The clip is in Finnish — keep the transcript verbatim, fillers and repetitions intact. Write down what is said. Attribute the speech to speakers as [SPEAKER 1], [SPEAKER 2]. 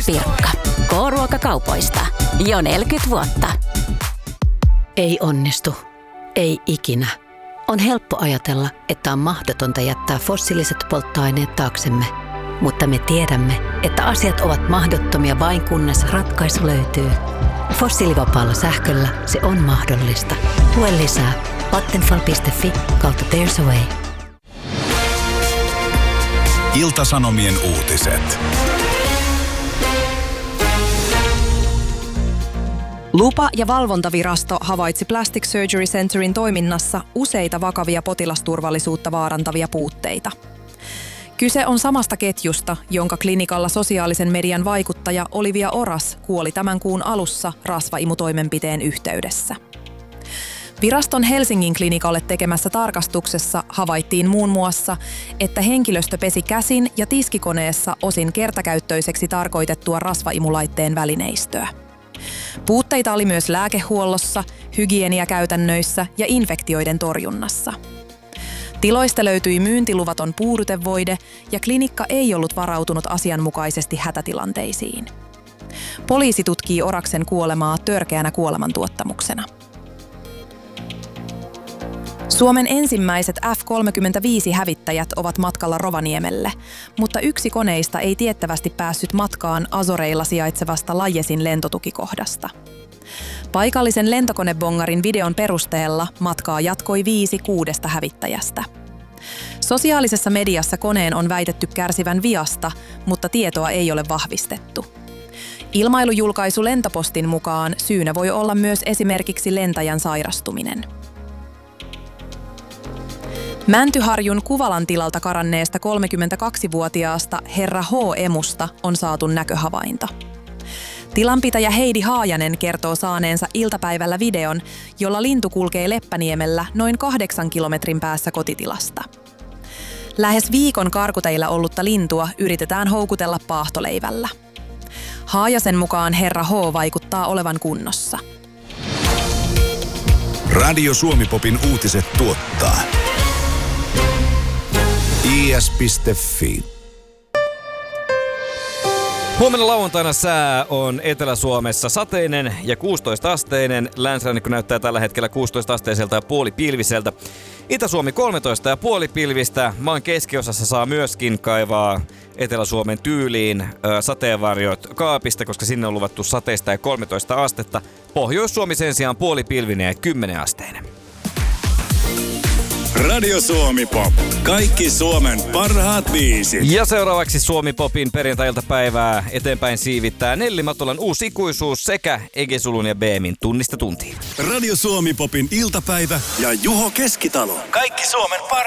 [SPEAKER 1] Pirkka. K-ruokakaupoista. Jo neljäkymmentä vuotta.
[SPEAKER 2] Ei onnistu. Ei ikinä. On helppo ajatella, että on mahdotonta jättää fossiiliset polttoaineet taaksemme. Mutta me tiedämme, että asiat ovat mahdottomia vain kunnes ratkaisu löytyy. Fossiilivapaalla sähköllä se on mahdollista. Lue lisää vattenfall piste fi kautta There's a Way.
[SPEAKER 3] Ilta-Sanomien uutiset.
[SPEAKER 4] Lupa- ja valvontavirasto havaitsi Plastic Surgery Centerin toiminnassa useita vakavia potilasturvallisuutta vaarantavia puutteita. Kyse on samasta ketjusta, jonka klinikalla sosiaalisen median vaikuttaja Olivia Oras kuoli tämän kuun alussa rasvaimutoimenpiteen yhteydessä. Viraston Helsingin klinikalle tekemässä tarkastuksessa havaittiin muun muassa, että henkilöstö pesi käsin ja tiskikoneessa osin kertakäyttöiseksi tarkoitettua rasvaimulaitteen välineistöä. Puutteita oli myös lääkehuollossa, hygieniakäytännöissä ja infektioiden torjunnassa. Tiloista löytyi myyntiluvaton puudutevoide ja klinikka ei ollut varautunut asianmukaisesti hätätilanteisiin. Poliisi tutkii Oraksen kuolemaa törkeänä kuolemantuottamuksena. Suomen ensimmäiset F kolmekymmentäviisi-hävittäjät ovat matkalla Rovaniemelle, mutta yksi koneista ei tiettävästi päässyt matkaan Azoreilla sijaitsevasta Lajesin lentotukikohdasta. Paikallisen lentokonebongarin videon perusteella matkaa jatkoi viisi kuudesta hävittäjästä. Sosiaalisessa mediassa koneen on väitetty kärsivän viasta, mutta tietoa ei ole vahvistettu. Ilmailujulkaisu Lentopostin mukaan syynä voi olla myös esimerkiksi lentäjän sairastuminen. Mäntyharjun Kuvalan tilalta karanneesta kolmekymmentäkaksivuotiaasta herra H. Emusta on saatu näköhavainto. Tilanpitäjä Heidi Haajanen kertoo saaneensa iltapäivällä videon, jolla lintu kulkee Leppäniemellä noin kahdeksan kilometrin päässä kotitilasta. Lähes viikon karkuteilla ollutta lintua yritetään houkutella paahtoleivällä. Haajasen mukaan herra H. vaikuttaa olevan kunnossa.
[SPEAKER 3] Radio Suomi-popin uutiset tuottaa i s piste fi.
[SPEAKER 5] Huomenna lauantaina sää on Etelä-Suomessa sateinen ja kuusitoista asteinen. Länsirannikko näyttää tällä hetkellä kuusitoista asteiselta ja puolipilviseltä. Itä-Suomi kolmetoista ja puoli pilvistä. Maan keskiosassa saa myöskin kaivaa Etelä-Suomen tyyliin ö, sateenvarjot kaapista, koska sinne on luvattu sateista ja kolmetoista astetta. Pohjois-Suomi sen sijaan puolipilvinen ja kymmenen asteinen.
[SPEAKER 3] Radio Suomi-pop. Kaikki Suomen parhaat biisit.
[SPEAKER 5] Ja seuraavaksi Suomi-popin perjantai-iltapäivää eteenpäin siivittää Nelli Matolan uusi ikuisuus sekä Ege Sulun ja Beemin tunnistetunti.
[SPEAKER 3] Radio Suomi-popin iltapäivä ja Juho Keskitalo. Kaikki Suomen parhaat.